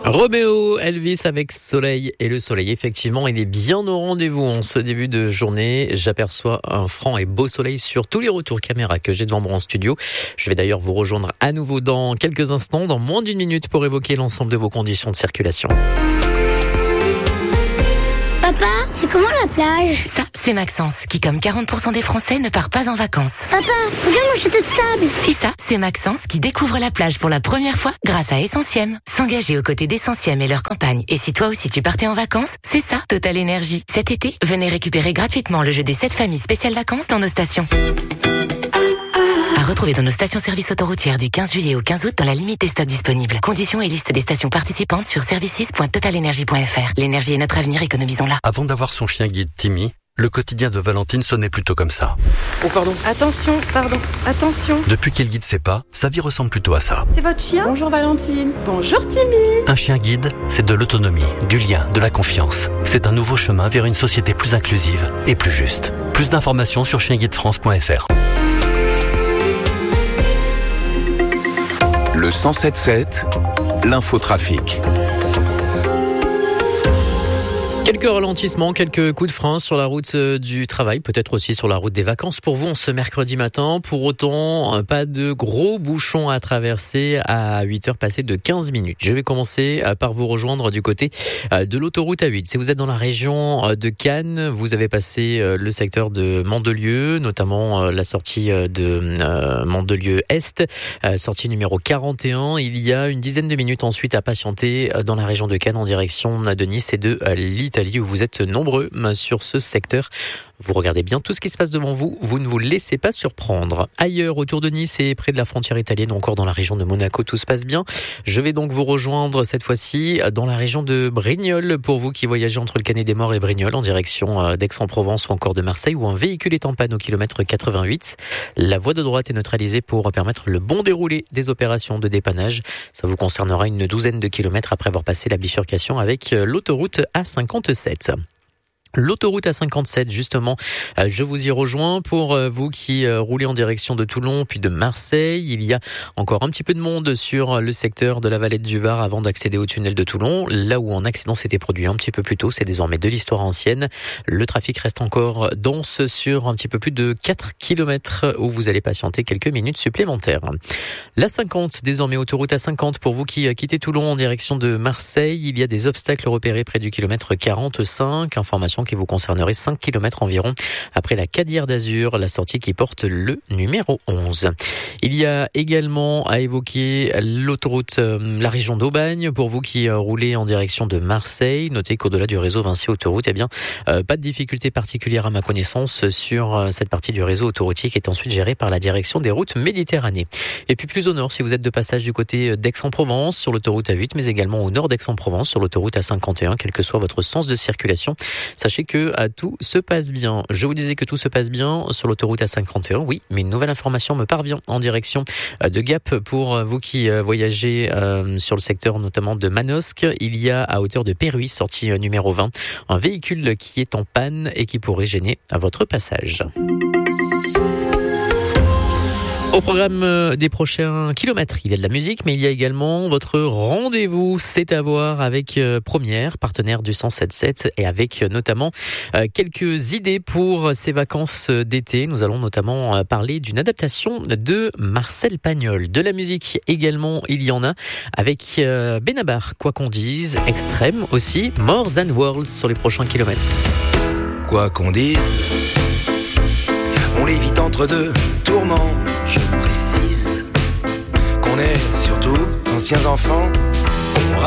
Roméo Elvis avec Soleil, et le soleil effectivement il est bien au rendez-vous en ce début de journée. J'aperçois un franc et beau soleil sur tous les retours caméra que j'ai devant moi en studio. Je vais d'ailleurs vous rejoindre à nouveau dans quelques instants, dans moins d'une minute, pour évoquer l'ensemble de vos conditions de circulation. Papa, c'est comment la plage? Ça, c'est Maxence, qui comme 40% des Français ne part pas en vacances. Papa, regarde mon château de sable. Et ça, c'est Maxence qui découvre la plage pour la première fois grâce à Essentiem. S'engager aux côtés d'Essentiem et leur campagne. Et si toi aussi tu partais en vacances, c'est ça, Total Énergie. Cet été, venez récupérer gratuitement le jeu des 7 familles spéciales vacances dans nos stations. À retrouver dans nos stations-service autoroutières du 15 juillet au 15 août dans la limite des stocks disponibles. Conditions et liste des stations participantes sur services.totalenergie.fr. L'énergie est notre avenir, économisons-la. Avant d'avoir son chien guide Timmy, le quotidien de Valentine sonnait plutôt comme ça. Oh pardon. Attention. Depuis qu'elle guide ses pas, sa vie ressemble plutôt à ça. C'est votre chien? Bonjour Valentine. Bonjour Timmy. Un chien guide, c'est de l'autonomie, du lien, de la confiance. C'est un nouveau chemin vers une société plus inclusive et plus juste. Plus d'informations sur chienguidefrance.fr. Le 107.7, l'infotrafic. Quelques ralentissements, quelques coups de frein sur la route du travail, peut-être aussi sur la route des vacances pour vous en ce mercredi matin. Pour autant, pas de gros bouchons à traverser à 8h passées de 15 minutes. Je vais commencer par vous rejoindre du côté de l'autoroute A8. Si vous êtes dans la région de Cannes, vous avez passé le secteur de Mandelieu, notamment la sortie de Mandelieu-Est, sortie numéro 41. Il y a une dizaine de minutes ensuite à patienter dans la région de Cannes en direction de Nice et de l'Italie, où vous êtes nombreux sur ce secteur. Vous regardez bien tout ce qui se passe devant vous, vous ne vous laissez pas surprendre. Ailleurs, autour de Nice et près de la frontière italienne, ou encore dans la région de Monaco, tout se passe bien. Je vais donc vous rejoindre cette fois-ci dans la région de Brignoles, pour vous qui voyagez entre le Canet-des-Maures et Brignoles en direction d'Aix-en-Provence ou encore de Marseille, où un véhicule est en panne au kilomètre 88. La voie de droite est neutralisée pour permettre le bon déroulé des opérations de dépannage. Ça vous concernera une douzaine de kilomètres après avoir passé la bifurcation avec l'autoroute A57. L'autoroute A57, justement, je vous y rejoins. Pour vous qui roulez en direction de Toulon puis de Marseille, il y a encore un petit peu de monde sur le secteur de la Valette du Var avant d'accéder au tunnel de Toulon. Là où un accident s'était produit un petit peu plus tôt, c'est désormais de l'histoire ancienne. Le trafic reste encore dense sur un petit peu plus de 4 km où vous allez patienter quelques minutes supplémentaires. La 50, désormais autoroute A50, pour vous qui quittez Toulon en direction de Marseille, il y a des obstacles repérés près du kilomètre 45. Information qui vous concernerait 5 km environ après la Cadière d'Azur, la sortie qui porte le numéro 11. Il y a également à évoquer l'autoroute, la région d'Aubagne, pour vous qui roulez en direction de Marseille. Notez qu'au-delà du réseau Vinci Autoroute, pas de difficulté particulière à ma connaissance sur cette partie du réseau autoroutier qui est ensuite gérée par la direction des routes Méditerranée. Et puis plus au nord, si vous êtes de passage du côté d'Aix-en-Provence sur l'autoroute A8, mais également au nord d'Aix-en-Provence sur l'autoroute A51, quel que soit votre sens de circulation, sachez que tout se passe bien. Je vous disais que tout se passe bien sur l'autoroute A51, oui, mais une nouvelle information me parvient en direction de Gap pour vous qui voyagez sur le secteur notamment de Manosque. Il y a à hauteur de Péruy, sortie numéro 20, un véhicule qui est en panne et qui pourrait gêner à votre passage. Au programme des prochains kilomètres, il y a de la musique, mais il y a également votre rendez-vous. C'est à voir avec Première, partenaire du 107.7, et avec notamment quelques idées pour ces vacances d'été. Nous allons notamment parler d'une adaptation de Marcel Pagnol. De la musique également, il y en a avec Benabar, quoi qu'on dise, Extrême aussi, More Than Worlds sur les prochains kilomètres. Quoi qu'on dise, on l'évite entre deux tourments. Je précise qu'on est surtout anciens enfants.